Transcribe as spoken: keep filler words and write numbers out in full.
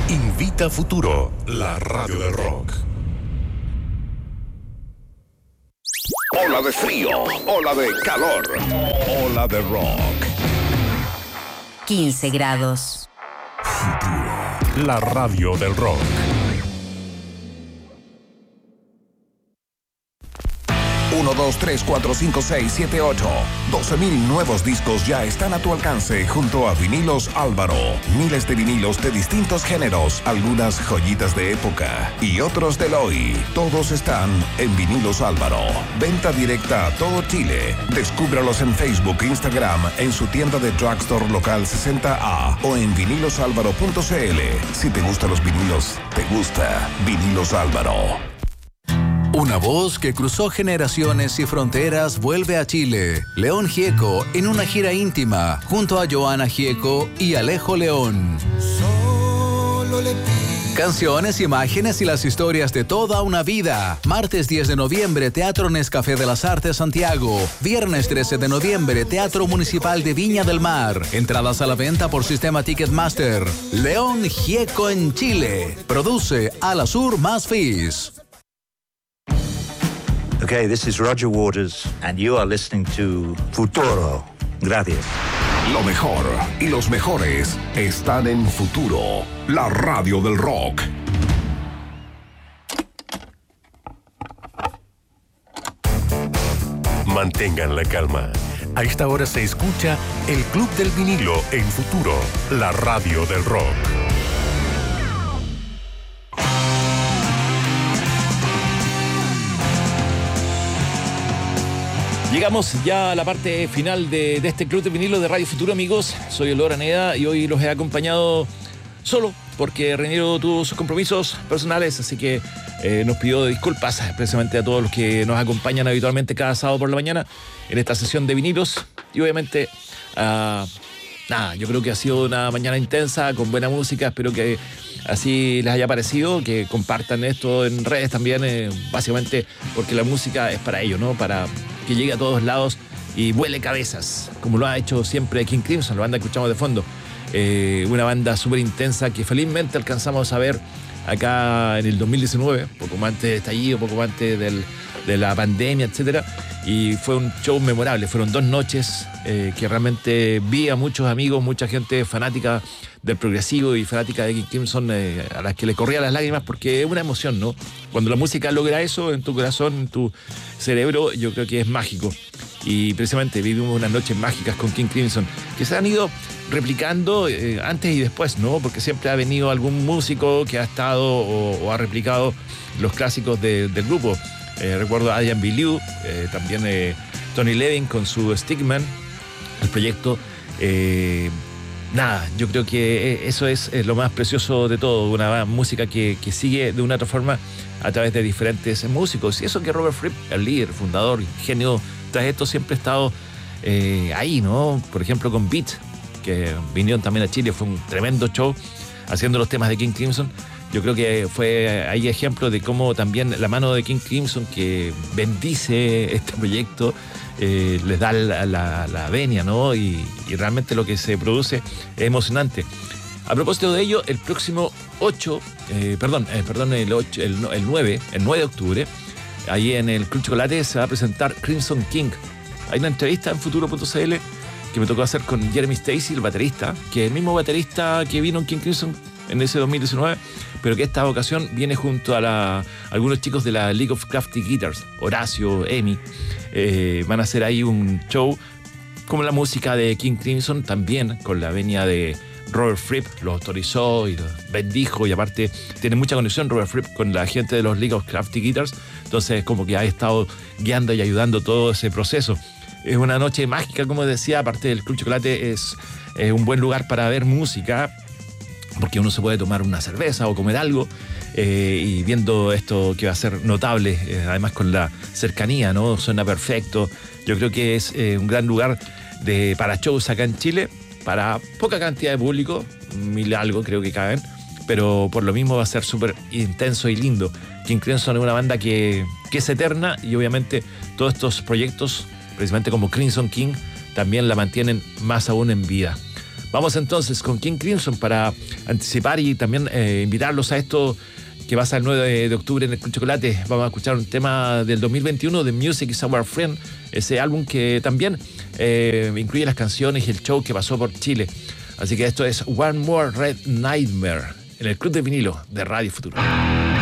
Invita Futuro, la radio del rock. Ola de frío, ola de calor, ola de rock. quince grados. Futuro, la radio del rock. uno, dos, tres, cuatro, cinco, seis, siete, ocho. doce mil nuevos discos ya están a tu alcance junto a Vinilos Álvaro. Miles de vinilos de distintos géneros, algunas joyitas de época y otros del hoy. Todos están en Vinilos Álvaro. Venta directa a todo Chile. Descúbralos en Facebook, Instagram, en su tienda de drugstore local sesenta A o en vinilos álvaro punto c l. Si te gustan los vinilos, te gusta Vinilos Álvaro. Una voz que cruzó generaciones y fronteras vuelve a Chile. León Gieco en una gira íntima junto a Joana Gieco y Alejo León. Canciones, imágenes y las historias de toda una vida. Martes diez de noviembre, Teatro Nescafé de las Artes Santiago. Viernes trece de noviembre, Teatro Municipal de Viña del Mar. Entradas a la venta por sistema Ticketmaster. León Gieco en Chile. Produce Alasur más Fizz. Okay, this is Roger Waters, and you are listening to Futuro. Gracias. Lo mejor y los mejores están en Futuro, la radio del rock. Mantengan la calma. A esta hora se escucha el Club del Vinilo en Futuro, la radio del rock. Llegamos ya a la parte final de, de este Club de Vinilo de Radio Futuro, amigos. Soy Eloy Araneda y hoy los he acompañado solo porque Reiniero tuvo sus compromisos personales, así que eh, nos pidió disculpas precisamente a todos los que nos acompañan habitualmente cada sábado por la mañana en esta sesión de vinilos. Y obviamente, uh, nada, yo creo que ha sido una mañana intensa, con buena música. Espero que así les haya parecido, que compartan esto en redes también, eh, básicamente porque la música es para ello, ¿no? Para que llegue a todos lados y vuele cabezas, como lo ha hecho siempre King Crimson, la banda que escuchamos de fondo. Eh, una banda súper intensa que felizmente alcanzamos a ver acá en el dos mil diecinueve, poco más antes del estallido, poco más antes del, de la pandemia, etcétera. Y fue un show memorable, fueron dos noches eh, que realmente vi a muchos amigos, mucha gente fanática del progresivo y fanática de King Crimson, eh, a las que le corrían las lágrimas, porque es una emoción, ¿no? Cuando la música logra eso en tu corazón, en tu cerebro, yo creo que es mágico. Y precisamente vivimos unas noches mágicas con King Crimson, que se han ido replicando eh, antes y después, ¿no? Porque siempre ha venido algún músico que ha estado o, o ha replicado los clásicos de, del grupo. Eh, recuerdo a Adrian Belew, eh, también eh, Tony Levin con su Stickman, el proyecto. Eh, nada, yo creo que eso es, es lo más precioso de todo, una música que, que sigue de una otra forma a través de diferentes músicos. Y eso que Robert Fripp, el líder, fundador, genio tras esto, siempre ha estado eh, ahí, ¿no? Por ejemplo, con Beat, que vinieron también a Chile, fue un tremendo show haciendo los temas de King Crimson. Yo creo que fue ahí ejemplo de cómo también la mano de King Crimson, que bendice este proyecto, eh, les da la, la, la venia, ¿no? Y, y realmente lo que se produce es emocionante. A propósito de ello, el próximo ocho, eh, perdón, eh, perdón, el, ocho, el, el nueve, el nueve de octubre, ahí en el Club Chocolate se va a presentar Crimson King. Hay una entrevista en futuro punto c l que me tocó hacer con Jeremy Stacy, el baterista, que es el mismo baterista que vino en King Crimson en ese dos mil diecinueve, pero que esta ocasión viene junto a, la, a algunos chicos de la League of Crafty Guitars, Horacio, Emi. Eh, van a hacer ahí un show como la música de King Crimson, también con la venia de Robert Fripp, lo autorizó y lo bendijo, y aparte tiene mucha conexión Robert Fripp con la gente de los League of Crafty Guitars, entonces como que ha estado guiando y ayudando todo ese proceso. Es una noche mágica, como decía, aparte del Club Chocolate es, es un buen lugar para ver música, porque uno se puede tomar una cerveza o comer algo eh, y viendo esto que va a ser notable, eh, además con la cercanía, ¿no? Suena perfecto. Yo creo que es eh, un gran lugar de, para shows acá en Chile, para poca cantidad de público, mil algo creo que caben, pero por lo mismo va a ser súper intenso y lindo. King Crimson es una banda que, que es eterna, y obviamente todos estos proyectos, precisamente como Crimson King, también la mantienen más aún en vida. Vamos entonces con King Crimson para anticipar y también eh, invitarlos a esto que pasa el nueve de octubre en el Club Chocolate. Vamos a escuchar un tema del dos mil veintiuno de Music is Our Friend, ese álbum que también eh, incluye las canciones y el show que pasó por Chile. Así que esto es One More Red Nightmare en el Club de Vinilo de Radio Futuro.